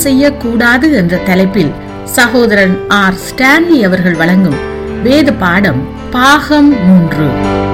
செய்யக்கூடாது என்ற தலைப்பில் சகோதரன் ஆர் ஸ்டான்லி அவர்கள் வழங்கும் வேத பாடம் பாகம் 3.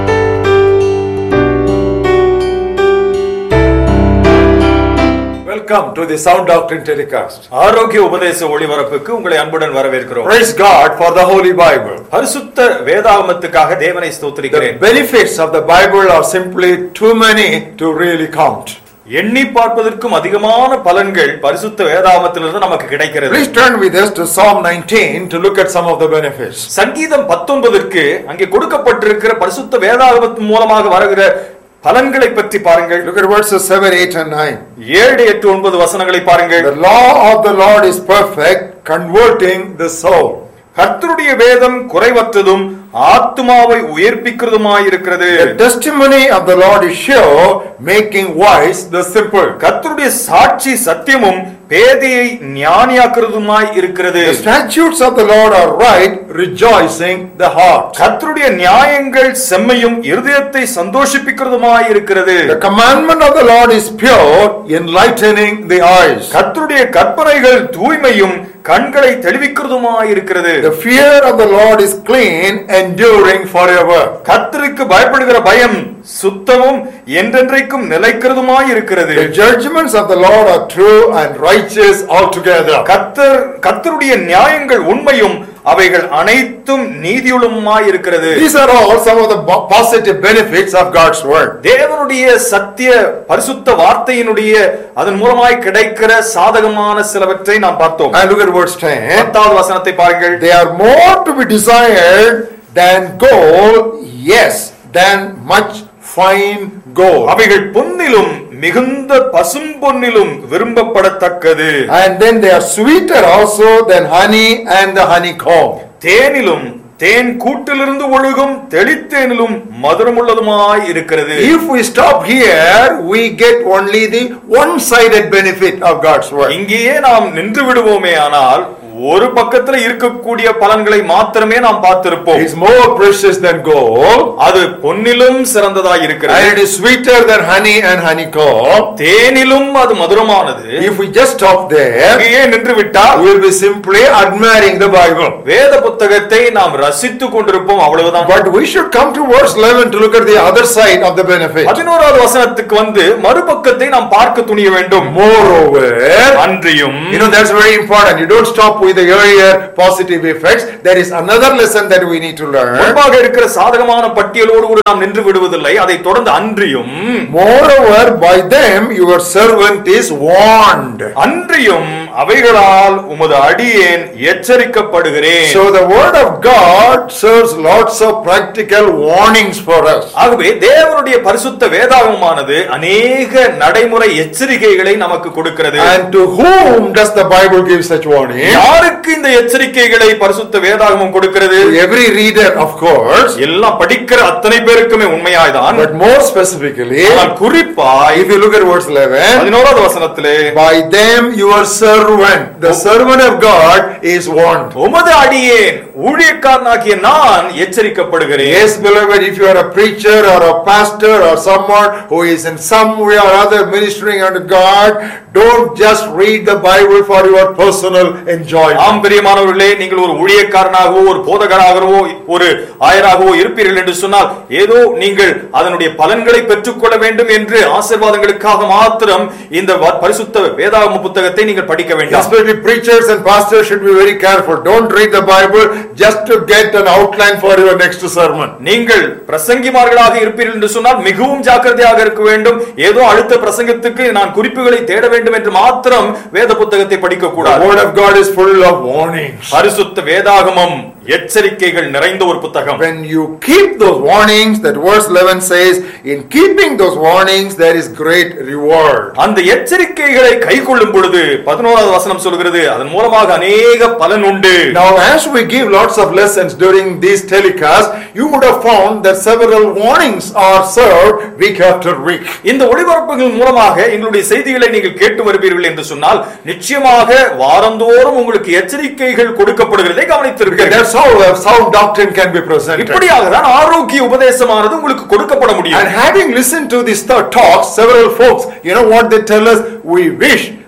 Welcome to the Sound Doctrine Telecast. ஆரோக்கிய உபதேச ஒளிபரப்புக்கு உங்களை அன்புடன் வரவேற்கிறோம். Praise God for the Holy Bible. பரிசுத்த வேதாகமத்துக்காக தேவனை ஸ்தோத்திரிக்கிறேன். The benefits of the Bible are simply too many to really count. எண்ணி பார்ப்பதற்கும் அதிகமான பலன்கள் பரிசுத்த வேதாகமத்திலிருந்து நமக்கு கிடைக்கிறது. Please turn with us to Psalm 19 to look at some of the benefits. சங்கீதம் 19க்கு அங்கே கொடுக்கப்பட்டிருக்கிற பரிசுத்த வேதாகமத்தின் மூலமாக வருகிற பலன்களை பற்றி பாருங்கள். Look at verses 7, 8 and 9. 7, 8, 9 வசனங்களை பாருங்கள். The law of the Lord is perfect, converting the soul. கர்த்தருடைய வேதம் குறைவற்றதும் ஆத்துமாவை உயிர்ப்பிக்கிறதுமாயிருக்கிறது. The testimony of the Lord is sure, making wise the simple. கர்த்தருடைய சாட்சி சத்தியமும் பேதையை ஞானியாக்குறதுமாய் இருக்கிறது. The statutes of the Lord are right, rejoicing the heart. கர்த்தருடைய நியாயங்கள் செம்மையும் இருதயத்தை சந்தோஷிப்பிக்கிறதுமாய் இருக்கிறது. The commandment of the Lord is pure, enlightening the eyes. கர்த்தருடைய கற்பனைகள் தூய்மையும் கண்களை தெளிவிக்கிறதுமாய் இருக்கிறது. The fear of the Lord is clean, enduring forever. கர்த்தருக்கு பயப்படுகிற பயம் சுத்தமும் என்றென்றைக்கும் நிலைக்கிறதுமாய் இருக்கிறது. The judgments of the Lord are true and righteous altogether. கர்த்தருடைய நியாயங்கள் உண்மையும் அவைகள் அனைத்தும் நீதியுள்ளமாய் இருக்கிறது. These are all some of the positive benefits of God's word. தேவனுடைய சத்திய பரிசுத்த வார்த்தையினுடைய அதன் மூலமாய் கிடைக்கிற சாதகமான சிலவற்றை நாம் பார்த்தோம். And look at verse 10. 10வது வசனத்தை பாருங்கள். They are more to be desired than gold, yes, than much fine gold. அவைகள் பொன்னிலும் மிகுந்த பசும் பொன்னிலும் விரும்பப்படத்தக்கது. And then they are sweeter also than honey and the honeycomb. தேனிலும் தேன் கூட்டிலிருந்து ஒழுகும் தெளித்தேனிலும் மதுரமுள்ளதுமாய் இருக்கிறது. If we stop here, we get only the one-sided benefit of God's word. இங்கேயே நாம் நின்று விடுவோமே, ஆனால் ஒரு பக்கத்துல இருக்கக்கூடிய பலன்களை மாத்திரமே நாம் பார்த்திருப்போம். It is more precious than gold. அது பொன்னிலும் சிறந்ததாய் இருக்கிறது. And it is sweeter than honey and honeycomb. தேனிலும் அது மதுரமானது. If we just stop there, இங்கேயே நின்று விட்டால் we will be simply admiring the Bible. வேத புத்தகத்தை நாம் ரசித்துக் கொண்டிருப்போம், அவ்வளவுதான். But we should come to verse 11 to look at the other side of the benefit. 11வது வசனத்துக்கு வந்து மறுபக்கத்தை நாம் பார்க்க துணிய வேண்டும். Moreover, அன்றியும், that's very important. You don't stop with the earlier positive effects. There is another lesson that we need to learn. முன்பாக இருக்கிற சாதகமான பட்டியலோடு கூட நாம் நின்று விடுவதில்லை. அதை தொடர்ந்து அன்றியும், moreover, by them your servant is warned. அன்றியும் அவைகளால் உமது அடியேன் எச்சரிக்கப்படுகிறேன். So the word of God serves lots of practical warnings for us. ஆகவே தேவனுடைய பரிசுத்த வேதாகமமானது அநேக நடைமுறை எச்சரிக்கைகளை நமக்கு கொடுக்கிறது. And to whom does the Bible give such warning? யாருக்கு இந்த எச்சரிக்கைகளை பரிசுத்த வேதாகமம் கொடுக்கிறது? To every reader, of course. எல்லாம் படிக்கிற அத்தனை பேருக்குமே உண்மையாய்தான். But more specifically, குறிப்பாய் if you look at verse 11, 11வது வசனத்திலே, by them your servant, the servant of God, is warned. உமது அடியேன் ஊழியக்காரனாகிய நான் எச்சரிக்கப்படுகிறேன். Yes, beloved, if you are a preacher or a pastor or someone who is in some way or other ministering unto God, don't just read the Bible for your personal enjoyment. ஆம் பிரியமானவர்களே, நீங்கள் ஒரு ஊழியக்காரனாகவோ ஒரு போதகராகவோ ஒரு ஆயராகவோ இருப்பீர்கள் என்று சொன்னால் ஏதோ நீங்கள் அதனுடைய பலன்களை பெற்றுக்கொள்ள வேண்டும் என்று ஆசீர்வாதங்களுக்காக மாத்திரம் இந்த பரிசுத்த வேதாகம புத்தகத்தை நீங்கள் படிக்க வேண்டாம். Especially preachers and pastors should be very careful. Don't read the Bible just to get an outline for your next sermon. நீங்கள் பிரசங்கிமார்களாக இருப்பீர்கள் என்று சொன்னால் மிகவும் ஜாக்கிரதையாக இருக்க வேண்டும். ஏதோ அடுத்த பிரசங்கத்துக்கு நான் குறிப்புகளை தேட வேண்டும் என்று மாத்திரம் வேத புத்தகத்தை படிக்க கூடாது. The word of God is full of warnings. பரிசுத்த வேதாகமம் எச்சரிக்கைகள் நிறைந்த ஒரு புத்தகம். When you keep those warnings, that verse 11 says, in keeping those warnings there is great reward. அந்த எச்சரிக்கைகளை கைக்கொள்ளும் பொழுது 11வது வசனம் சொல்கிறது அதன் மூலமாக அநேக பலன் உண்டு. Now as we give lots of lessons during these telecasts, you would have found that several warnings are served week after week. இந்த ஒளிபரப்புகள் மூலமாக எங்களுடைய செய்திகளை நீங்கள் கேட்டு வருவீர்கள் என்று சொன்னால் நிச்சயமாக வாரந்தோறும் உங்களுக்கு எச்சரிக்கைகள் கொடுக்கப்படுகிறதை கவனித்திருக்கிறீர்கள். That's how sound doctrine can be presented. இப்படியாக தான் ஆரோக்கிய உபதேசமானது உங்களுக்கு கொடுக்கப்பட முடியும். And having listened to this talk, several folks, what they tell us, we wish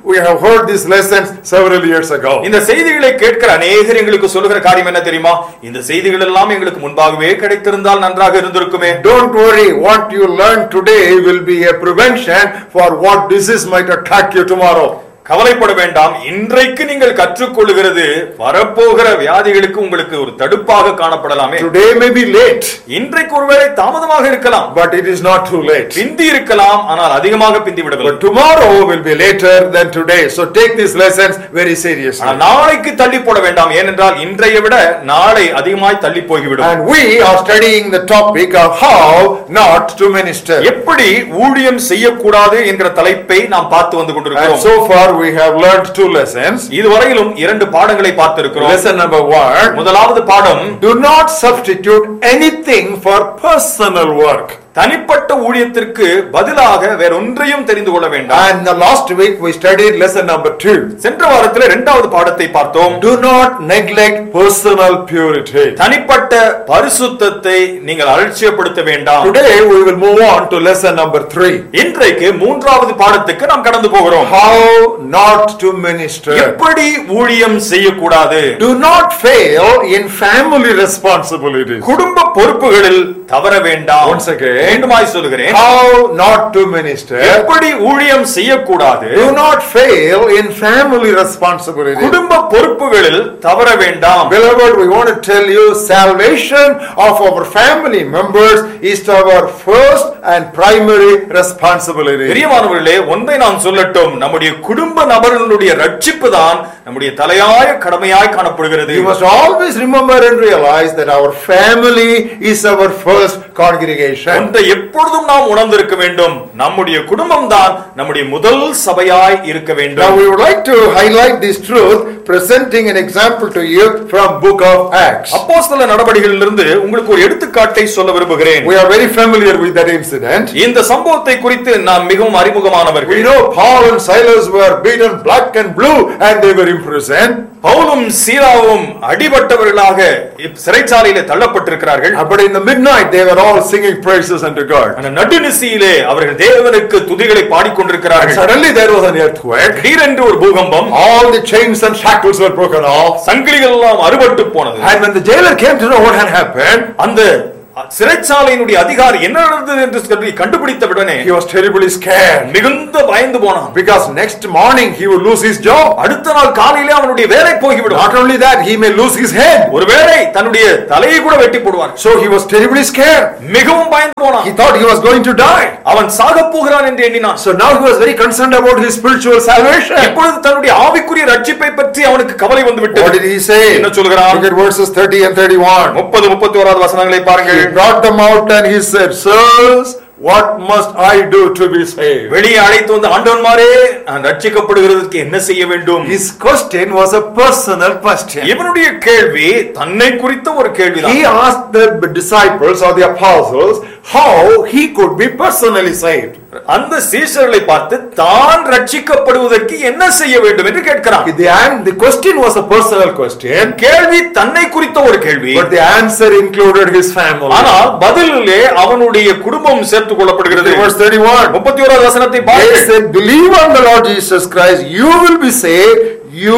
we have heard these lessons several years ago. இந்த செய்திகளை கேட்கிற அநேகர் எங்களுக்கு சொல்லுகிற காரியம் என்ன தெரியுமா? இந்த செய்திகள் எல்லாம் எங்களுக்கு முன்பாகவே கிடைத்திருந்தால் நன்றாக இருந்திருக்குமே. Don't worry, what you learn today will be a prevention for what disease might attack you tomorrow. கவலைப்பட வேண்டாம். இன்றைக்கு நீங்கள் கற்றுக்கொள்கிறது வரப்போகிற வியாதிகளுக்கு உங்களுக்கு ஒரு தடுப்பாக காணப்படலாமே. Today may be late. இன்றைக்கு ஒருவேளை தாமதமாக இருக்கலாம். But it is not too late. பிந்தி இருக்கலாம், ஆனால் அதிகமாக பிந்தி விடவில்லை. But tomorrow will be later than today. So take these lessons very seriously. நாளைக்கு தள்ளி போட வேண்டாம். ஏனென்றால் இன்றைய விட நாளை அதிகமாய் தள்ளி போய்விடும். And we are studying the topic of how not to minister. எப்படி ஊழியம் செய்யக்கூடாது என்கிற தலைப்பை நாம் பார்த்து வந்து கொண்டிருக்கிறோம். And so far we have learned 2 lessons. இதுவரையிலும் 2 பாடங்களை பார்த்திருக்கிறோம். Lesson number 1. முதலாவது பாடம், do not substitute anything for personal work. தனிப்பட்ட ஊழியத்திற்கு பதிலாக வேற ஒன்றையும் தெரிந்து கொள்ள வேண்டாம். And the last week we studied lesson number 2. சென்ற வாரத்தில் 2வது பாடத்தை பார்த்தோம். Do not neglect personal purity. தனிப்பட்ட பரிசுத்தத்தை நீங்கள் அலட்சியப்படுத்த வேண்டாம். Today we will move on to lesson number 3. இன்றைக்கு 3வது பாடத்துக்கு நாம் கடந்து போகிறோம். How not to minister. எப்படி ஊழியம் செய்யக்கூடாது. Do not fail in family responsibilities. குடும்ப பொறுப்புகளில் தவற வேண்டாம். Once again, மீண்டுமாய் சொல்கிறேன். how not to minister. எப்படி ஊழியம் செய்யக்கூடாது. Do not fail in family responsibilities. குடும்ப பொறுப்புகளில் தவற வேண்டாம். Beloved, we want to tell you salvation of our family members is our first and primary responsibility. பிரியமானவர்களே, ஒன்றை நான் சொல்லட்டும். நம்முடைய குடும்ப நபர்களுடைய ரட்சிப்பு தான் நம்முடைய தலையாய கடமையாய் காணப்படுகிறது. You must always remember and realize that our family is our first congregation. ஒன்றை எப்பொழுதும் நாம் உணர்ந்திருக்க வேண்டும். நம்முடைய குடும்பம் தான் நம்முடைய முதல் சபையாய் இருக்க வேண்டும். Now we would like to highlight this truth presenting an example to you from book of Acts. அப்போஸ்தல நடபடிகளிலிருந்து உங்களுக்கு ஒரு எடுத்துக்காட்டை சொல்ல விரும்புகிறேன். We are very familiar with that incident. இந்த சம்பவத்தை குறித்து நாம் மிகவும் அறிமுகமானவர்கள். We know Paul and Silas were beaten black and blue and they were imprisoned. பவுலும் சீலாவும் அடிபட்டவர்களாக சிறைச்சாலையிலே தள்ளப்பட்டிருக்கிறார்கள். But in the midnight they were all singing praises unto God. அந்த நடுநிசியிலே அவர்கள் தேவனுக்கு துதிகளை பாடிக்கொண்டிருக்கிறார்கள். Suddenly there was an earthquake. திடீரென்று ஒரு பூகம்பம். All the chains and shackles were broken off. சங்கிலிகள் எல்லாம் அறுபட்டு போனது. And when the jailer came to know what had happened, அந்த சிறைச்சாலையினுடைய அதிகாரி என்ன நடந்தது என்று சொல்லி கண்டுபிடித்த உடனே he was terribly scared. மிகுந்த பயந்து போனான். Because next morning he would lose his job. அடுத்த நாள் காலையிலே அவனுடைய வேலை போய்விடும். Not only that, he may lose his head. ஒருவேளை தன்னுடைய தலையை கூட வெட்டி போடுவார். So he was terribly scared. மிகவும் பயந்து போனான். He thought he was going to die. அவன் சாகப் போகிறான் என்று எண்ணினான். So now he was very concerned about his spiritual salvation. இப்பொழுது தன்னுடைய ஆவிக்குரிய ரட்சிப்பை பற்றி அவனுக்கு கவலை வந்து விட்டது. What did he say? என்ன சொல்கிறான்? Look at verses 30 and 31. 30-31 வசனங்களை பாருங்கள். He brought them out and he said, sirs, what must I do to be saved? வெளியே அழைத்து வந்து ஆண்டவன்மாரே, நான் ரட்சிக்கப்படுகிறதுக்கு என்ன செய்ய வேண்டும்? His question was a personal question. இவனுடைய கேள்வி தன்னை குறித்த ஒரு கேள்விதான். He asked the disciples or the apostles how he could be personally saved. அந்த சீஷர்களை பார்த்து தான் ரட்சிக்கப்படுவதற்கு என்ன செய்ய வேண்டும் என்று கேட்கிறான். The question was a personal question. கேள்வி தன்னை குறித்த ஒரு கேள்வி. But the answer included his family. ஆனால் பதிலிலே அவனுடைய குடும்பம் சேர்த்துக் கொள்ளப்படுகிறது. Verse 31. 31 வசனத்தை They பாருங்கள். said, believe on the Lord Jesus Christ, you will be saved, you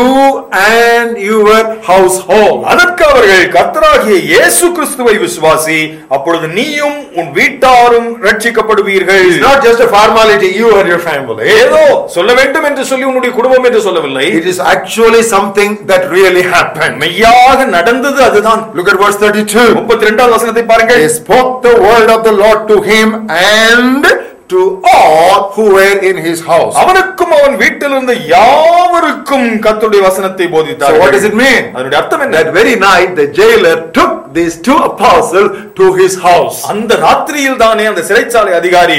and your household. அதற்கு அவர்கள், கர்த்தராகிய இயேசு கிறிஸ்துவை விசுவாசி, அப்பொழுது நீயும் உன் வீட்டாரும் ரட்சிக்கப்படுவீர்கள். It's not just a formality, you and your family. ஏதோ சொல்ல வேண்டும் என்று சொல்லி உன்னுடைய குடும்பம் என்று சொல்லவில்லை. It is actually something that really happened. மெய்யாக நடந்தது அதுதான். Look at verse 32. 32 வசனத்தை பாருங்கள். They spoke the word of the Lord to him and to all who were in his house. அவனுக்கும் அவன் வீட்டில் இருந்த யாவருக்கும் கர்த்தருடைய வசனத்தை போதித்தார்கள். So what does it mean? அதனுடைய அர்த்தம் என்ன? That very night the jailer took these 2 apostles to his house. அந்த ராத்திரியில் தானே அந்த சிறைச்சாலை அதிகாரி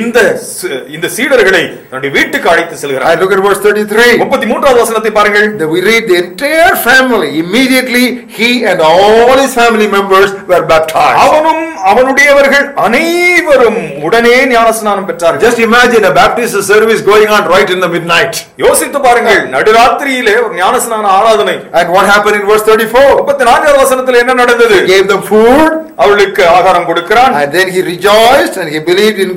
இந்த சீடர்களை தன்னுடைய வீட்டுக்கு அழைத்து செல்கிறார். I look at verse 33. 33வது வசனத்தை பாருங்கள். We read the entire family. Immediately he and all his family members were baptized. அவனும் அவனுடையவர்கள் அனைவரும் உடனே ஞானஸ்நானம் பெற்றார்கள். Just imagine a baptist service going on right in the midnight. யோசித்து பாருங்கள், நடுராத்திரியிலே ஒரு ஞானஸ்நான ஆராதனை. And what happened in verse 34? 34வது வசனத்தில் என்ன நடந்தது? He gave them food. அவளுக்கு ஆகாரம் கொடுக்கிறான். And then he rejoiced and he believed in God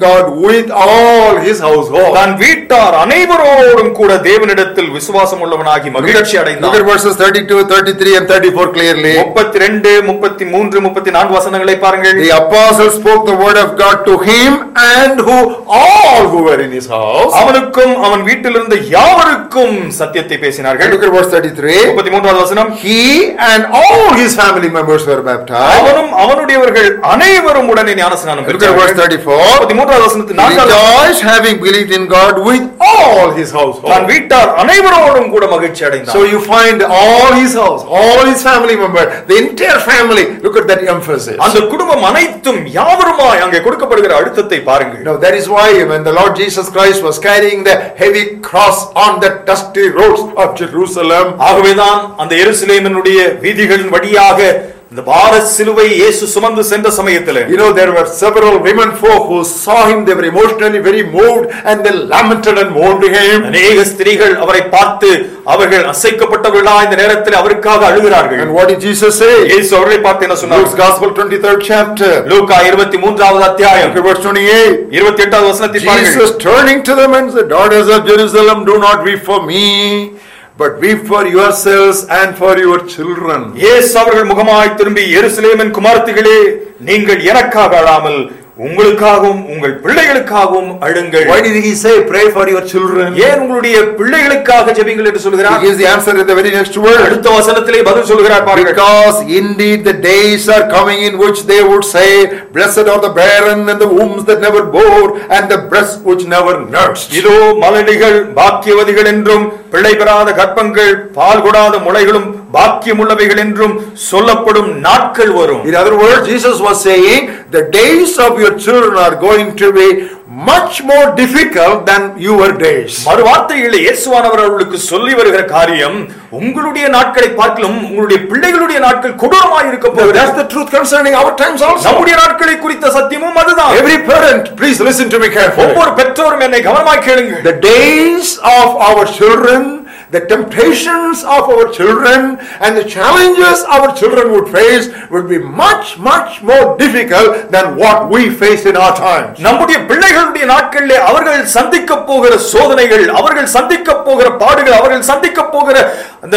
with all his household. தன் வீட்டார் அனைவரோடும் கூட தேவனிடத்தில் விசுவாசம் உள்ளவனாகி மகிழ்ச்சி Look அடைந்தான். at verses 32, 33 and 34 clearly. 32, 33, 34 வசனங்களை பாருங்கள். The apostle spoke the word of God to him and all who were in his house. அவனுக்கும் அவன் வீட்டில் இருந்த யாவருக்கும் சத்தியத்தை பேசினார்கள். Look at verse 33. 33வது வசனம். He and all his family members were baptized. அவனும் அவனுடையவர்கள் அனைவரும் உடனே ஞானஸ்நானம் Look at verse பெற்றார்கள். 34. 33வது வசனத்தில் 4வது Rejoice, having believed in God with all his household. தன் வீட்டார் அனைவரோடும் கூட மகிழ்ச்சி அடைந்தான். So you find all his house, all his family members, the entire family. Look at that emphasis. அந்த குடும்பம் அனைத்தும் யாவருமாய் அங்கே கொடுக்கப்படுகிற அழுத்தத்தை பாருங்கள். Now that is why when the Lord Jesus Christ was carrying the heavy cross on the dusty roads of Jerusalem, ஆகவேதான் அந்த எருசலேமினுடைய வீதிகளின் வழியாக இந்த பார சிலுவை இயேசு சுமந்து சென்ற சமயத்தில் you know, there were several women folk who saw him. They were emotionally very moved and they lamented and mourned him. அநேக ஸ்திரீகள் அவரை பார்த்து அவர்கள் அசைக்கப்பட்டவர்களா இந்த நேரத்தில் அவருக்காக அழுகிறார்கள். And what did Jesus say? இயேசு அவர்களை பார்த்து என்ன சொன்னார்? Luke's Gospel 23rd chapter. லூக்கா 23வது அத்தியாயம் Look at verse 28. 28வது வசனத்தை பாருங்கள். Jesus turning to them and said, daughters of Jerusalem, do not weep for me, but weep for yourselves and for your children. இயேசு அவர்கள் முகமாய் திரும்பி எருசலேமின் குமாரத்திகளே, நீங்கள் எனக்காக அழாமல் உங்களுக்காகவும் உங்கள் பிள்ளைகளுக்காகவும் அழுங்கள். Why did he say pray for your children? ஏன் உங்களுடைய பிள்ளைகளுக்காக ஜெபிங்கள் என்று சொல்கிறார்? He gives the answer in the very next word. அடுத்த வசனத்திலே பதில் சொல்கிறார் பாருங்கள். Because indeed the days are coming in which they would say, blessed are the barren and the wombs that never bore and the breasts which never nursed. இதோ மலடிகள் பாக்கியவதிகள் என்றும் பிள்ளை பெறாத கர்ப்பங்கள் பால் கொடாத முளைகளும் பாக்கியமுள்ளவைகள் என்றும் சொல்லப்படும் நாட்கள் வரும். In other words, Jesus was saying the days of your children are going to be much more difficult than your days. மறு வார்த்தையிலே இயேசுவானவர் அவர்களுக்கு சொல்லி வருகிற காரியம், உங்களுடைய நாட்களை பார்க்கலும் உங்களுடைய பிள்ளைகளுடைய நாட்கள் கொடூரமாய் இருக்க போகிறது. That's the truth concerning our times also. நம்முடைய நாட்களை குறித்த சத்தியமும் அதுதான். Every parent, please listen to me carefully. ஒவ்வொரு பெற்றோரும் என்னை கவனமாய் கேளுங்கள். The days of our children, the temptations of our children and the challenges our children would face would be much more difficult than what we face in our times. நம்முடைய பிள்ளைகளுடைய நாட்களிலே அவர்கள் சந்திக்க போகிற சோதனைகள், அவர்கள் சந்திக்க போகிற பாடுகள், அவர்கள் சந்திக்க போகிற அந்த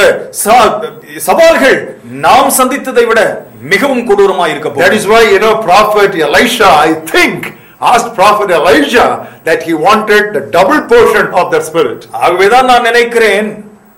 சவால்கள் நாம் சந்தித்ததை விட மிகவும் கொடூரமாக இருக்க போகிறது. That is why, you know, prophet Elisha, I think, asked prophet Elijah that he wanted the double portion of that spirit. ஆகவேதான் நான் நினைக்கிறேன்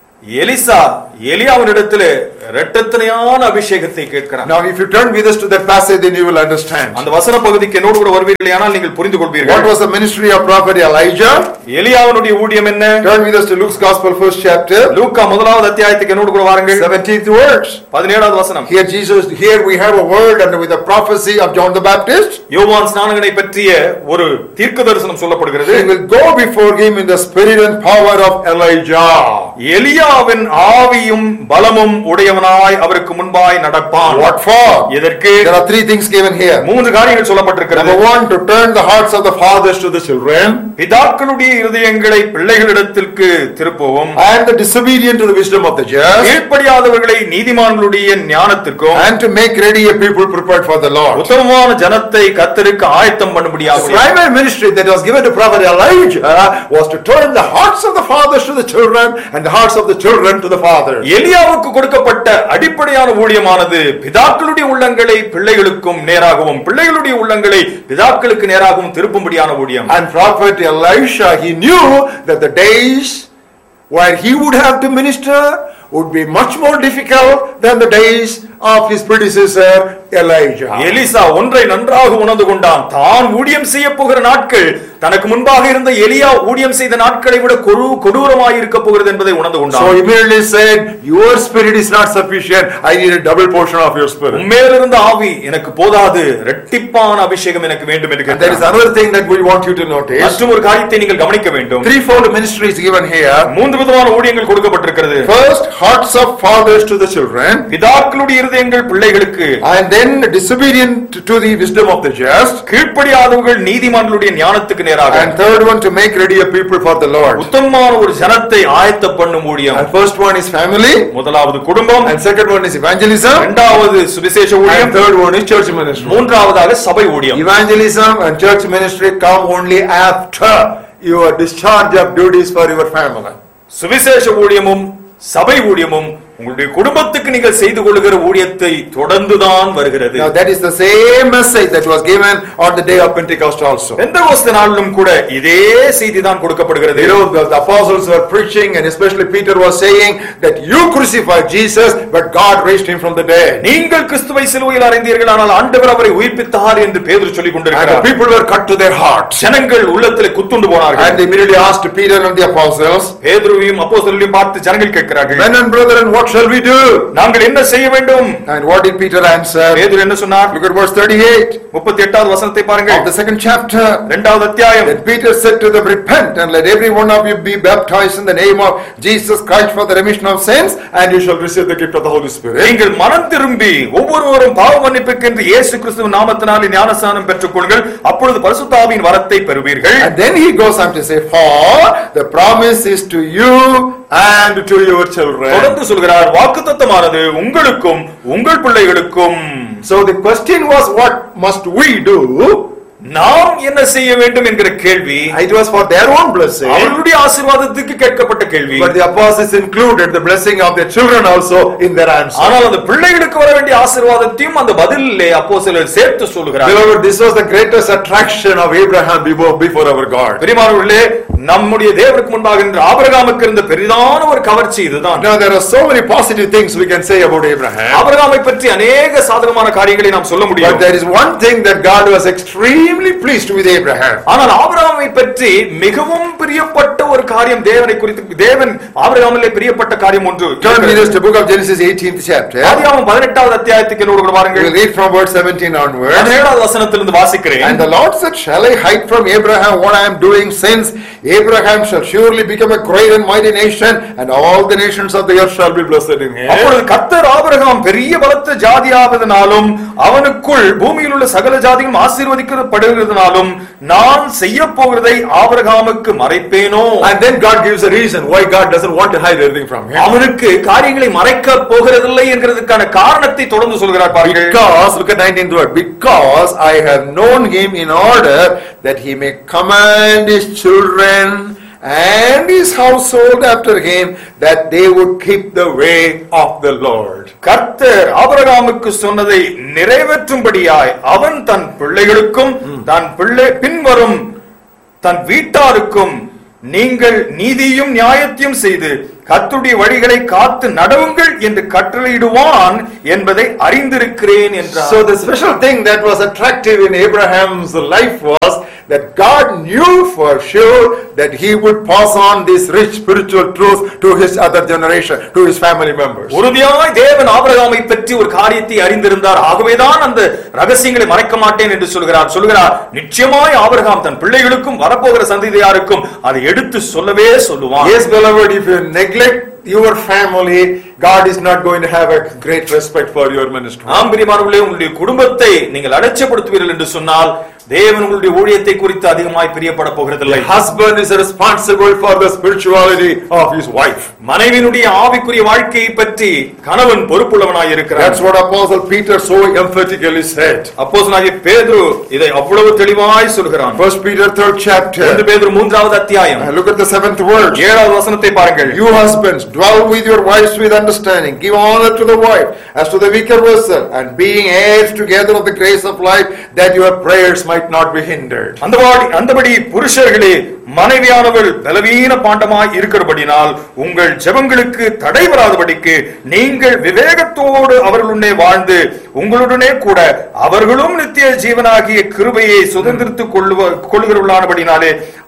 எலிசா எலியாவினிடத்திலே இரட்டத்தனையான அபிஷேகத்தை கேட்கிறார். Now if you turn with us to that passage, then you will understand. அந்த வசன பகுதிக்கு என்னோடு கூட வருவீர்களானால் நீங்கள் புரிந்து கொள்வீர்கள். What was the ministry of prophet Elijah? எலியாவினுடைய ஊழியம் என்ன? Turn with us to Luke's Gospel first chapter. லூக்கா முதலாவது அத்தியாயத்துக்கு என்னோடு கூட வாருங்கள். 17th verse. 17வது வசனம். Here we have a word and with the prophecy of John the Baptist. யோவான் ஸ்நானகனை பற்றிய ஒரு தீர்க்கதரிசனம் சொல்லப்படுகிறது. He will go before him in the spirit and power of Elijah. எலியாவின் ஆவியும் பலமும் உடையவனாய் அவருக்கு முன்பாய் நடப்பான். What for? இதற்கு There are three things given here. மூன்று காரியங்கள் சொல்லப்பட்டிருக்கிறது. Number one, to turn the hearts of the fathers to the children. பிதாக்களுடைய இருதயங்களை பிள்ளைகளிடத்திற்கு திருப்பவும். And the disobedient to the wisdom of the just. கீழ்ப்படியாதவர்களை நீதிமான்களுடைய ஞானத்திற்கும். And to make ready a people prepared for the Lord. உத்தமமான ஜனத்தை கர்த்தருக்கு ஆயத்தம் பண்ணும்படியாக. The primary ministry that was given to prophet Elijah was to turn the hearts of the fathers to the children and the hearts of the children to the fathers. எலியாவுக்கு கொடுக்கப்பட்ட அடிப்படையான ஊழியமானது பிதாக்களுடைய உள்ளங்களை பிள்ளைகளுக்கும் நேராகவும் பிள்ளைகளுடைய உள்ளங்களை பிதாக்களுக்கு நேராகவும் திருப்பும்படியான ஊழியம். And prophet Elisha, he knew that the days where he would have to minister would be much more difficult than the days of his predecessor Elijah. Elisha ஒன்றை நன்றாக உணர்ந்து கொண்டான். தான் ஊழியம் செய்ய போகிற நாட்கள் தனக்கு முன்பாக இருந்த எலியா ஊழியம் செய்த நாட்களை விட கொடூரமாக இருக்க போகிறது என்பதை உணர்ந்து கொண்டான். So immediately said, your spirit is not sufficient, I need a double portion of your spirit. உம்மேலிருந்த ஆவி எனக்கு போதாது, இரட்டிப்பான அபிஷேகம் எனக்கு வேண்டும் என்று கேட்டார். There is another thing that we want you to notice. மற்றும் ஒரு காரியத்தை நீங்கள் கவனிக்க வேண்டும். Threefold ministry is given here. மூன்று விதமான ஊழியங்கள் கொடுக்கப்பட்டிருக்கிறது. First, hearts of fathers to the children. பிதாக்களுடைய இருதயங்கள் பிள்ளைகளுக்கு. And then disobedient to the wisdom of the just. கீழ்ப்படியாதவர்கள் நீதிமான்களுடைய ஞானத்துக்கு நேராக. And third one, to make ready a people for the Lord. உத்தமமான ஒரு ஜனத்தை ஆயத்த பண்ணும் ஊழியம். And first one is family. முதலாவது குடும்பம். And second one is evangelism. இரண்டாவது சுவிசேஷ ஊழியம். And third one is church ministry. மூன்றாவதாக சபை ஊழியம். Evangelism and church ministry come only after your discharge of duties for your family. சுவிசேஷ ஊழியமும் சபை ஊழியமும் உங்களுடைய குடும்பத்துக்கு நீங்கள் செய்து கொள்ளுகிற ஊழியத்தை தொடர்ந்துதான் வருகிறது. Now that is the same message that was given on the day of Pentecost also. பெந்தெகோஸ்து நாளிலும் கூட இதே செய்தி தான் கொடுக்கப்படுகிறது. You know, the apostles were preaching, and especially Peter was saying that you crucified Jesus, but God raised him from the dead. நீங்கள் கிறிஸ்துவை சிலுவையில் அறைந்தீர்கள், ஆனால் ஆண்டவர் அவரை உயிர்ப்பித்தார் என்று பேதுரு சொல்லிக் And கொண்டிருக்கிறார். the people were cut to their hearts. ஜனங்கள் உள்ளத்திலே குத்துண்டு போனார்கள். And they immediately asked Peter and the apostles, பேதுருவையும் அப்போஸ்தலரையும் பார்த்து ஜனங்கள் கேட்கிறார்கள், men and brethren, what shall we do? நாங்கள் என்ன செய்ய வேண்டும்? And what did Peter answer? பேதுரு என்ன சொன்னார்? Look at verse 38 38வது வசனத்தை பாருங்கள். of the second chapter. இரண்டாவது அத்தியாயம். Then Peter said to them, repent and let every one of you be baptized in the name of Jesus Christ for the remission of sins, and you shall receive the gift of the Holy Spirit. நீங்கள் மனம் திரும்பி ஒவ்வொருவரும் பாவ மன்னிப்புக்கென்று இயேசு கிறிஸ்துவின் நாமத்தினாலே ஞானஸ்நானம் பெற்றுக்கொள்ளுங்கள், அப்பொழுது பரிசுத்த ஆவியின் வரத்தை பெறுவீர்கள். And then he goes on to say, for the promise is to you and to your children. தொடர்ந்து சொல்கிறார், வாக்குத்தத்தமானது உங்களுக்கும் உங்கள் பிள்ளைகளுக்கும். So the question was, what must we do? நாம் என்ன செய்ய வேண்டும் என்கிற கேள்வி It was for their own blessing, அவர்களுடைய ஆசீர்வாதத்துக்கு கேட்கப்பட்ட கேள்வி. but the apostles included the blessing of their children also in their answer. ஆனால் அந்த பிள்ளைகளுக்கு வர வேண்டிய ஆசீர்வாதத்தையும் அந்த பதிலிலே அப்போஸ்தலர் சேர்த்து சொல்கிறார். Beloved, this was the greatest attraction of Abraham before our God. பிரியமானவர்களே, நம்முடைய தேவனுக்கு முன்பாக நின்ற ஆபிரகாமுக்கு இருந்த பெரிதான ஒரு கவர்ச்சி இதுதான். Now there are so many positive things we can say about Abraham, ஆபிரகாமை பற்றி அநேக சாதகமான காரியங்களை நாம் சொல்ல but முடியும். there is one thing that God was extremely pleased with Abraham. ஆனால் ஆபிரகாமை பற்றி மிகவும் பிரியப்பட்ட ஒரு காரியம், தேவனை குறித்து தேவன் ஆபிரகாமிலே பிரியப்பட்ட காரியம் ஒன்று. Turn with us to book of Genesis 18th chapter. ஆதியாகமம் 18வது அத்தியாயத்துக்கு என்னோடு கூட We வாருங்கள். will read from verse 17 onwards. 17வது வசனத்திலிருந்து வாசிக்கிறேன். And the Lord said, shall I hide from Abraham what I am doing, since Abraham shall surely become a great and mighty nation, and all the nations of the earth shall be blessed in him. அப்பொழுது கர்த்தர் Abraham பெரிய பலத்த ஜாதியாவதனாலும் அவனுக்குள் பூமியில் உள்ள சகல ஜாதியும் ஆசீர்வதிக்கப்படுகிறதுனாலும் நான் செய்ய போகிறதை ஆபிரகாமுக்கு மறைப்பேனோ? And then God gives a reason why God doesn't want to hide everything from him. அவனுக்கு காரியங்களை மறைக்க போகிறதில்லை என்கிறதுக்கான காரணத்தை தொடர்ந்து சொல்கிறார் பாருங்கள். Because, look at 19th word, because I have known him in order that he may command his children and his household after him, that they would keep the way of the Lord. கர்த்தர் ஆபிரகாமுக்கு சொன்னதை நிறைவேற்றும்படியாய் அவன் தன் பிள்ளைகளுக்கும் தன் பின்வரும் தன் வீட்டாருக்கும் நீங்கள் நீதியும் நியாயத்தையும் செய்து கர்த்தருடைய வழிகளை காத்து நடவுங்கள் என்று கட்டளையிடுவான் என்பதை அறிந்திருக்கிறேன் என்றார். So the special thing that was attractive in Abraham's life was that God knew for sure that he would pass on this rich spiritual truth to his other generation, to his family members. உறுதியாய் தேவன் ஆபிரகாமை பற்றி ஒரு காரியத்தை அறிந்திருந்தார். ஆகவேதான் அந்த ரகசியங்களை மறைக்க மாட்டேன் என்று சொல்கிறார். நிச்சயமாய் ஆபிரகாம் தன் பிள்ளைகளுக்கும் வரப்போகிற சந்ததியாருக்கும் அதை எடுத்து சொல்லவே சொல்லுவான். Yes, beloved, if you neglect your family, God is not going to have a great respect for your ministry. ஆம் பிரியமானவர்களே, உங்களுடைய குடும்பத்தை நீங்கள் அலட்சியப்படுத்துவீர்கள் என்று சொன்னால் தேவன் உங்களுடைய ஊழியத்தை குறித்து அதிகமாய் பிரியப்பட போகிறதில்லை. Husband is responsible for the spirituality of his wife. மனைவியினுடைய ஆவிக்குரிய வாழ்க்கையை பற்றி கணவன் பொறுப்புள்ளவனாய் இருக்கிறார். That's what Apostle Peter so emphatically said. அப்போஸ்தலனாகிய பேதுரு இதை அவ்வளவு தெளிவாய் சொல்கிறான். 1 Peter 3rd chapter. 1 பேதுரு 3வது அத்தியாயம். Look at the 7th word. 7வது வசனத்தை பாருங்கள். You husbands, dwell with your wives with understanding. Give honor to the wife as to the weaker vessel, and being heirs together of the grace of life, that your prayers might not be hindered. அந்தபடி புருஷர்களே, மனைவியானவள் பலவீன பாண்டமாய் இருக்கிறபடினால் உங்கள் ஜெபங்களுக்கு தடை வராதபடிக்கு நீங்கள் விவேகத்தோடு அவர்களுடனே வாழ்ந்து உங்களுடனே கூட அவர்களும் நித்திய ஜீவனாகிய கிருபையை சுதந்திரித்துக் கொள்ளுகிறவர்களானபடினாலே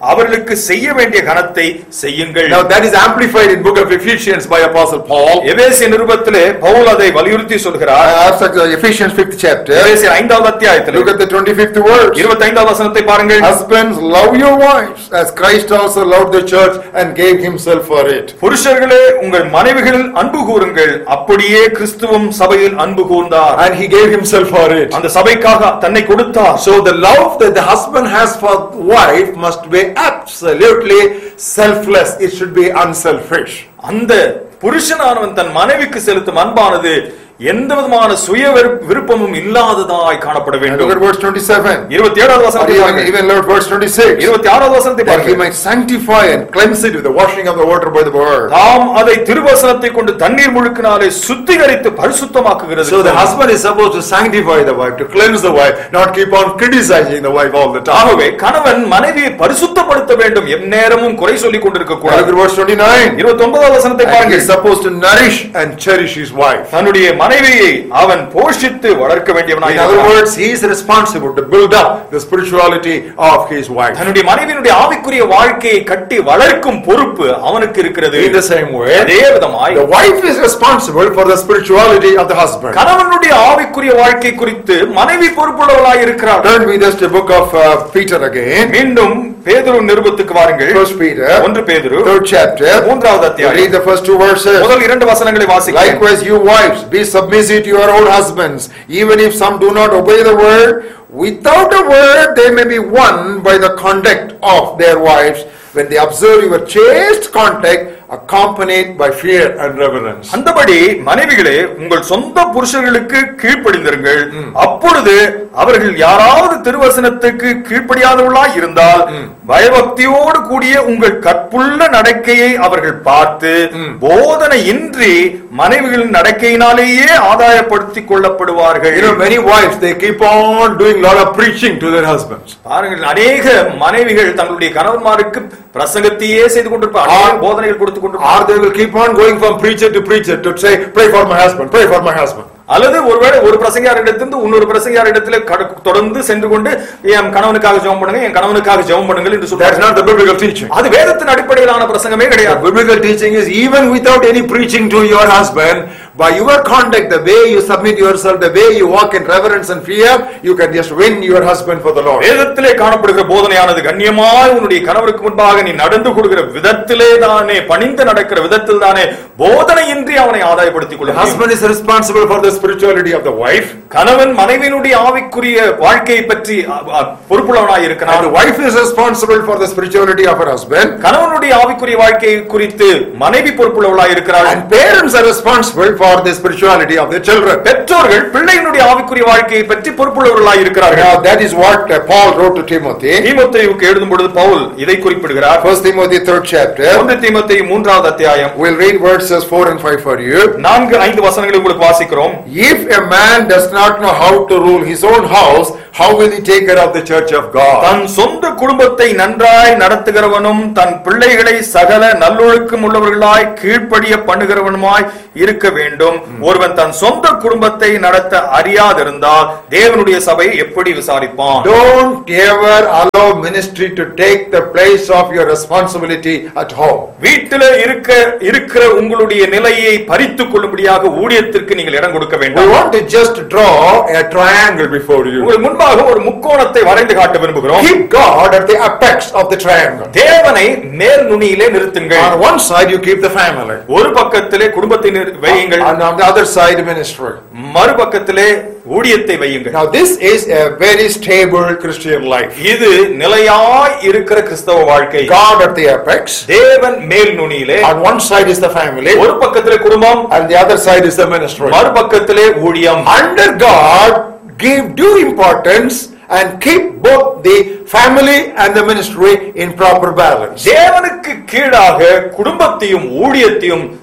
அவர்களுக்கு செய்ய வேண்டிய கனத்தை செய்யுங்கள். Now that is amplified in book of Ephesians by Apostle Paul. எபேசிய நிருபத்திலே Pavul அதை வலியுறுத்தி சொல்கிறார். Ephesians 5th chapter. எபேசியர் 5வது அத்தியாயத்தில் Look at the 25th verse. 25வது வசனத்தை பாருங்கள். Husbands, love your wives as Christ also loved the church and gave himself for it. புருஷர்களே உங்கள் மனைவிகளில் அன்பு கூருங்கள், அப்படியே கிறிஸ்துவும் சபையில் அன்பு கூர்ந்தார். And he gave himself for it. அந்த சபைக்காக தன்னை கொடுத்தார். So the love that the husband has for the wife must be absolutely selfless. It should be unselfish. அந்த புருஷனானவன் தன் மனைவிக்கு செலுத்தும் அன்பானது எந்த விதமான சுய விருப்பமும் இல்லாததாய் காணப்பட வேண்டும். Look at verse 27. 27வது வசனத்தை பாருங்கள். Even Lord verse 26. 26வது வசனத்தை That he பாருங்கள். might sanctify and cleanse it with the washing of the water by the word. தாம் அதை திருவசனத்தை கொண்டு தண்ணீர் முழுக்கினாலே சுத்திகரித்து பரிசுத்தமாக்குகிறது. So the husband is supposed to sanctify the wife, to cleanse the wife, not keep on criticizing the wife all the time. ஆகவே கணவன் மனைவியை பரிசுத்தப்படுத்த வேண்டும், எந்நேரமும் குறை சொல்லிக் கொண்டிருக்க Look கூடாது. at verse 29. 29வது வசனத்தை And he பாருங்கள். is supposed to nourish and cherish his wife. தன்னுடைய மனைவியை அவன் போஷித்து வளர்க்க வேண்டியவனாய் In other இருக்கிறான். words, he is responsible to build up the spirituality of his wife. தன்னுடைய மனைவியினுடைய ஆவிக்குரிய வாழ்க்கையை கட்டி வளர்க்கும் பொறுப்பு அவனுக்கு இருக்கிறது. In the same way, அதே விதமாய் the wife is responsible for the spirituality of the husband. கணவனுடைய ஆவிக்குரிய வாழ்க்கை குறித்து மனைவி பொறுப்புள்ளவளாய் இருக்கிறார். Turn with us to the book of Peter again. மீண்டும் பேதுரு நிருபத்துக்கு வாருங்கள். 1 Peter, 1 பேதுரு 3rd chapter. 3வது Read அத்தியாயம் the first 2 verses. முதல் 2 வசனங்களை வாசிக்கிறேன். Likewise, you wives, be submissive to your own husbands, even if some do not obey the word. Without a word, they may be won by the conduct of their wives, when they observe your chaste conduct, accompanied by fear and reverence. அந்தபடி மனைவிகளே உங்கள் சொந்த புருஷர்களுக்கு கீழ்ப்படிந்திருங்கள். அப்பொழுது அவர்கள் யாராவது திருவசனத்துக்கு கீழ்ப்படியாதவர்களாய் இருந்தால் பயபக்தியோடு கூடிய உங்கள் கற்புள்ள நடக்கையை அவர்கள் பார்த்து போதனையின்றி மனைவிகளின் நடக்கையினாலேயே ஆதாயப்படுத்திக் கொள்ளப்படுவார்கள். You know, many wives, they keep on doing a lot of preaching to their husbands. பாருங்கள், அநேக மனைவிகள் தங்களுடைய கணவன்மாருக்கு பிரசங்கத்தையே செய்து கொண்டிருப்பார்கள், போதனைகள் கொடுத்து கொண்டிருப்பார்கள். Or they will keep on going from preacher to preacher to say, pray for my husband, pray for my husband. அல்லது ஒருவேளை ஒரு பிரசங்கியாரிடத்திலிருந்து இன்னொரு பிரசங்கியாரிடத்திலே தொடர்ந்து சென்று கொண்டு என் கணவனுக்காக ஜெபம் பண்ணுங்க, என் கணவனுக்காக ஜெபம் பண்ணுங்கள் என்று சொல்றாங்க. That's not the biblical teaching. அது வேதத்தின் அடிப்படையிலான பிரசங்கமே கிடையாது. The biblical teaching is even without any preaching to your husband, by your conduct, the way you submit yourself, the way you walk in reverence and fear, you can just win your husband for the Lord. வேதத்திலே காணப்படுகிற போதனையானது கண்ணியமாய் உன்னுடைய கணவருக்கு முன்பாக நீ நடந்து கொள்கிற விதத்திலே தானே, பணிந்து நடக்கிற விதத்தில் தானே போதனையின்றி அவனை ஆதாயப்படுத்திக் கொள்ள. The husband is responsible for the spirituality of the wife. கணவன் மனைவியினுடைய ஆவிக்குரிய வாழ்க்கையை பற்றி பொறுப்புள்ளவனாய் இருக்கிறான். And the wife is responsible for the spirituality of her husband. கணவனுடைய ஆவிக்குரிய வாழ்க்கையை குறித்து மனைவி பொறுப்புள்ளவளாய் இருக்கிறாள். And parents are responsible for the spirituality of their children. பெற்றோர்கள் பிள்ளையினுடைய ஆவிக்குரிய வாழ்க்கையை பற்றி பொறுப்புள்ளவர்களாய் இருக்கிறார்கள். Now that is what Paul wrote to Timothy. தீமோத்தேயுவுக்கு எழுதும் பொழுது பவுல் இதை குறிப்பிடுகிறார். 1 Timothy 3rd chapter. 1 தீமோத்தேயு 3வது அத்தியாயம். We'll read verses 4 and 5 for you. 4-5 வசனங்களை உங்களுக்கு வாசிக்கிறோம். If a man does not know how to rule his own house, how will he take care of the church of God? தன் சொந்த குடும்பத்தை நன்றாய் நடத்துகிறவனும் தன் பிள்ளைகளை சகல நல்லொழுக்கம் உள்ளவர்களாய் கீழ்ப்படிய பண்ணுகிறவனுமாய் இருக்க வேண்டும். ஒருவன் தன் சொந்த குடும்பத்தை நடத்த அறியாதிருந்தால் தேவனுடைய சபையை எப்படி விசாரிப்பான்? Don't ever allow ministry to take the place of your responsibility at home. வீட்டிலே இருக்கிற உங்களுடைய நிலையை பறித்துக் கொள்ளும்படியாக ஊழியத்திற்கு நீங்கள் இடம் கொடுக்க We வேண்டும். want to just draw a triangle before you. உங்கள் முன்பாக ஒரு முக்கோணத்தை வரைந்து காட்ட விரும்புகிறோம். Keep God at the apex of the triangle. தேவனை மேல் நுனியிலே நிறுத்துங்கள். On one side you keep the family. ஒரு பக்கத்திலே குடும்பத்தை வையுங்கள். And on the other side ministry. மறுபக்கத்திலே ஊழியத்தை வையுங்கள். Now this is a very stable Christian life. இது நிலையாய் இருக்கிற கிறிஸ்தவ வாழ்க்கை. God at the apex. தேவன் மேல் நுனியிலே. On one side is the family. ஒரு பக்கத்திலே குடும்பம். And the other side is the ministry. மறுபக்கத்திலே ஊழியம். Under God, give due importance and keep both the family and the ministry in proper balance. தேவனுக்கு கீழாக குடும்பத்தையும் ஊழியத்தையும்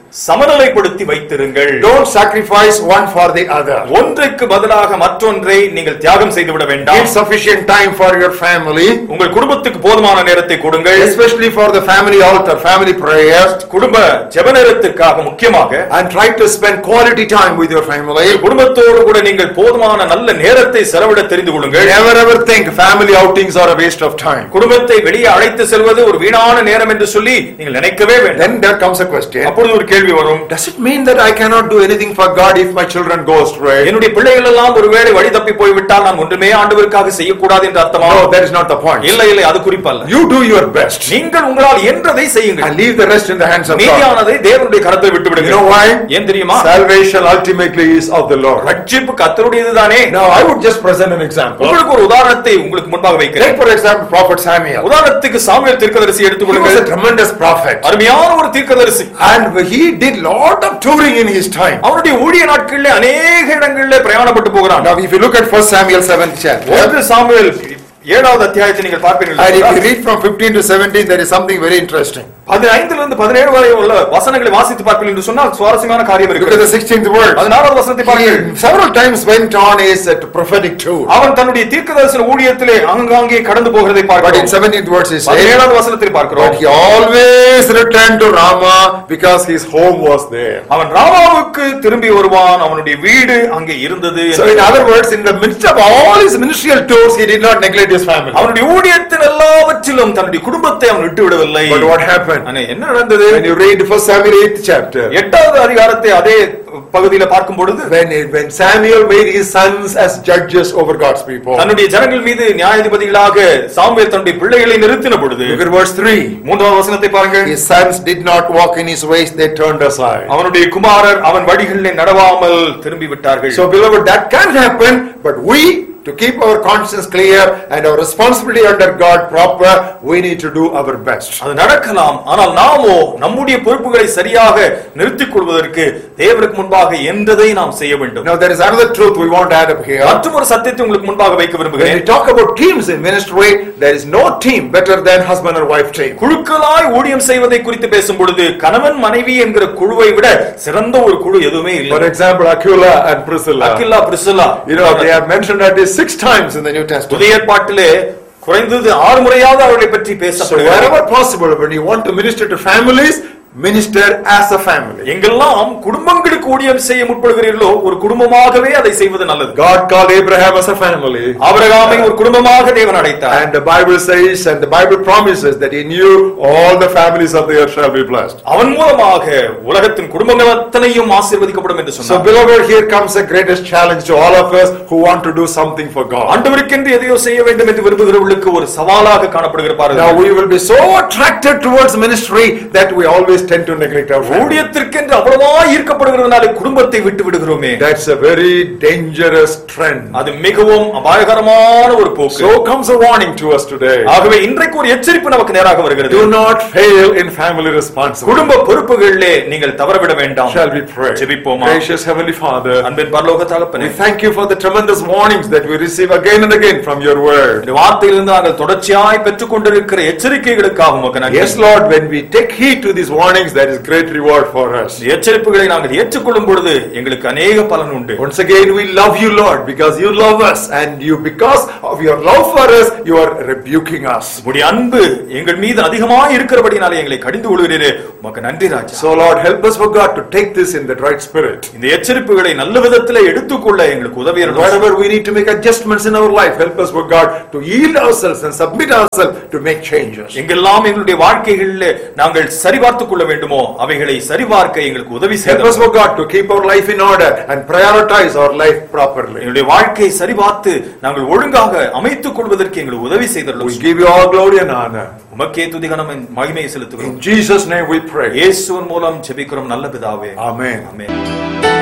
சமநிலைப்படுத்தி வைத்திருங்கள். Don't sacrifice one for the other. ஒன்றுக்கு பதிலாக மற்றொன்றை நீங்கள் தியாகம் செய்து விட வேண்டாம். Give sufficient time for your family. உங்கள் குடும்பத்துக்கு போதுமான நேரத்தை கொடுங்கள். Especially for the family altar, family prayers. குடும்ப ஜெப நேரத்திற்காக முக்கியமாக. And try to spend quality time with your family. குடும்பத்தோடு கூட நீங்கள் போதுமான நல்ல நேரத்தை செலவிட தெரிந்து கொள்ளுங்கள். Never ever think family outings are a waste of time. குடும்பத்தை வெளியே அழைத்து செல்வது ஒரு வீணான நேரம் என்று சொல்லி நீங்கள் நினைக்கவே வேண்டாம். Then there comes a question. அப்பொழுது ஒரு கேள்வி வரும். Does it mean that I cannot do anything for God if my children go astray? என்னுடைய பிள்ளைகள் எல்லாம் ஒருவேளை வழி தப்பி போய் விட்டால் நான் ஒன்றுமே ஆண்டவருக்காக செய்யக்கூடாது என்று அர்த்தமா? No, that is not the point. இல்லை இல்லை, அது குறிப்பல்ல. You do your best. நீங்கள் உங்களால் என்றதை செய்யுங்கள். And leave the rest in the hands of God. மீதியானதை தேவனுடைய கரத்தில் விட்டு விடுங்கள். You know why? ஏன் தெரியுமா? Salvation ultimately is of the Lord. ரட்சிப்பு கர்த்தருடையதுதானே. Now I would just present an example. உங்களுக்கு ஒரு உதாரணத்தை உங்களுக்கு முன்பாக வைக்கிறேன். Take for example Prophet Samuel. உதாரணத்துக்கு சாமுவேல் தீர்க்கதரிசி He எடுத்துக்கொள்ளுங்கள். was a tremendous prophet. அருமையான ஒரு தீர்க்கதரிசி. And he did lot of touring in his time. அவருடைய ஊழிய நாட்களிலே अनेक இடங்களிலே பிரயாணப்பட்டு போகிறார். Now if you look at 1 Samuel 7th chapter. 1 Samuel 7வது அத்தியாயத்தை நீங்கள் பார்ப்பீர்கள். And if you read from 15 to 17 there is something very interesting. 15 இலிருந்து 17 வரை உள்ள வசனங்களை வாசித்து பார்ப்பீர்கள் என்று சொன்னால் சுவாரஸ்யமான காரியம் Look at இருக்கிறது. the 16th verse. 16வது வசனத்தை பாருங்கள். He several times went on his prophetic tour. அவன் தன்னுடைய தீர்க்கதரிசன ஊழியத்திலே அங்கங்கே கடந்து போகிறதை But பார்க்கிறோம். in 17th verse he says, 17வது வசனத்தில் பார்க்கிறோம். but he always returned to Rama because his home was there. அவன் ராமாவுக்கு திரும்பி வருவான், அவனுடைய வீடு அங்கே இருந்தது. So in other words, in the midst of all his ministerial tours, he did not neglect his family. அவனுடைய ஊழியத்தின் எல்லாவற்றிலும் தன்னுடைய குடும்பத்தை அவன் விட்டு விடவில்லை. But what happened? என்ன நடந்தது? When you read 1 Samuel 8th chapter, 8வது அதிகாரத்தை அதே பகுதியில பார்க்கும் பொழுது, when Samuel made his sons as judges over God's people. தன்னுடைய ஜனங்கள் மீது நியாயாதிபதிகளாக சாமுவேல் தன்னுடைய பிள்ளைகளை நிறுத்தின பொழுது, Look at verse 3. 3வது வசனத்தை பாருங்கள். His sons did not walk in his ways, they turned aside. அவனுடைய குமாரர் அவன் வழிகளிலே நடவாமல் திரும்பி விட்டார்கள். So beloved, that can happen, but we, to keep our conscience clear and our responsibility under God proper, we need to do our best. அது நடக்கலாம். ஆனால் நாமோ நம்முடைய பொறுப்புகளை சரியாக நிறுத்திக் கொள்வதற்கு தேவனுக்கு முன்பாக என்றதை நாம் செய்ய வேண்டும். Now there is another truth we want to add up here. மற்றும் ஒரு சத்தியத்தை உங்களுக்கு முன்பாக வைக்க When விரும்புகிறேன். we talk about teams in ministry, there is no team better than husband and wife team. குழுக்களாய் ஊழியம் செய்வதை குறித்து பேசும் பொழுது கணவன் மனைவி என்கிற குழுவை விட சிறந்த ஒரு குழு எதுவுமே இல்லை. For example, Aquila and Priscilla. Akila பிரிஸ்சில்லா, You know, they are mentioned at least 6 times in the New Testament. புதிய ஏற்பாட்டிலே குறைந்தது 6 முறையாவது அவர்களை பற்றி So பேசப்படுகிறது. wherever possible, when you want to minister to families, minister as a family. எங்கெல்லாம் குடும்பங்களுக்கு ஊழியம் செய்ய முற்படுகிறீர்களோ ஒரு குடும்பமாகவே அதை செய்வது நல்லது. God called Abraham as a family. ஆபிரகாமை ஒரு குடும்பமாக தேவன் அழைத்தார். And the Bible says, and the Bible promises that in you all the families of the earth shall be blessed. அவன் மூலமாக உலகத்தின் குடும்பங்கள் அத்தனையும் ஆசீர்வதிக்கப்படும் என்று So சொன்னார். beloved, here comes the greatest challenge to all of us who want to do something for God. ஆண்டவருக்கென்று எதையோ செய்ய வேண்டும் என்று விரும்புகிறவர்களுக்கு ஒரு சவாலாக காணப்படுகிற Now பாருங்கள். we will be so attracted towards ministry that we always tend to neglect our family. ஊழியத்திற்கென்று அவ்வளவா ஈர்க்கப்படுகிறதுனால குடும்பத்தை விட்டு விடுகிறோமே. That's a very dangerous trend. அது மிகவும் அபாயகரமான ஒரு போக்கு. So comes a warning to us today. ஆகவே இன்றைக்கு ஒரு எச்சரிப்பு நமக்கு நேராக வருகிறது. Do not fail in family responsibility. குடும்ப பொறுப்புகளிலே நீங்கள் தவறவிட வேண்டாம். Shall we pray? ஜெபிப்போமா? Gracious Heavenly Father, அன்பின் பரலோக தகப்பனே, we thank you for the tremendous warnings that we receive again and again from your word. இந்த வார்த்தையிலிருந்து நாங்கள் தொடர்ச்சியாய் பெற்றுக் கொண்டிருக்கிற எச்சரிக்கைகளுக்காக உமக்கு நன்றி. Yes, Lord, when we take heed to these warnings, there is great reward for us. இந்த எச்சரிப்புகளை நாங்கள் ஏற்றுக்கொள்ளும் பொழுது எங்களுக்கு அநேக பலன் உண்டு. Once again, we love you, Lord, because you love us, and you, because of your love for us, you are rebuking us. உம்முடைய அன்பு எங்கள் மீது அதிகமாய் இருக்கிறபடினாலே எங்களை கடிந்து கொள்கிறீரே, உமக்கு நன்றி ராஜா. So, Lord, help us, for God, to take this in the right spirit. இந்த எச்சரிப்புகளை நல்ல விதத்திலே எடுத்துக்கொள்ள எங்களுக்கு உதவி அருளும். Wherever we need to make adjustments in our life, help us, for God, to yield ourselves and submit ourselves to make changes. எங்கெல்லாம் எங்களுடைய வாழ்க்கைகளிலே நாங்கள் சரிபார்த்துக் கொள்ள வேண்டுமோ அவைகளை சரிபார்க்க எங்களுக்கு உதவி Help செய்யும். us, for God, to keep our life in order and prioritize our life properly. எங்களுடைய வாழ்க்கையை சரிபார்த்து நாங்கள் ஒழுங்காக அமைத்துக் கொள்வதற்கு எங்களுக்கு உதவி செய்தருளும். We give you all glory and honor. உமக்கே துதி கனம் மகிமையை செலுத்துகிறோம். In Jesus' name we pray. இயேசுவின் மூலம் ஜெபிக்கிறோம் நல்ல பிதாவே. Amen. ஆமென்.